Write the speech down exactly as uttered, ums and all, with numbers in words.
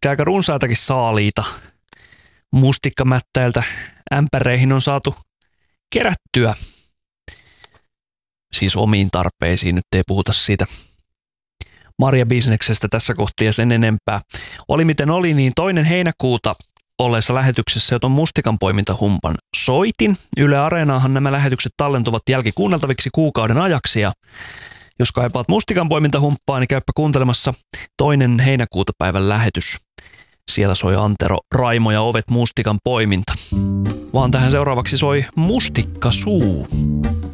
sitten aika runsaitakin saaliita mustikkamättäiltä ämpäreihin on saatu kerättyä. Siis omiin tarpeisiin, nyt ei puhuta siitä marjabisneksestä tässä kohtaa ja sen enempää. Oli miten oli, niin toinen heinäkuuta olleessa lähetyksessä, joton mustikan poimintahumpan soitin. Yle Areenaahan nämä lähetykset tallentuvat jälkikuunneltaviksi kuukauden ajaksi ja jos kaipaat mustikan poimintahumppaa, niin käyppä kuuntelemassa toinen heinäkuuta päivän lähetys. Siellä soi Antero, Raimo ja Ovet mustikan poiminta. Vaan tähän seuraavaksi soi Mustikkasuu.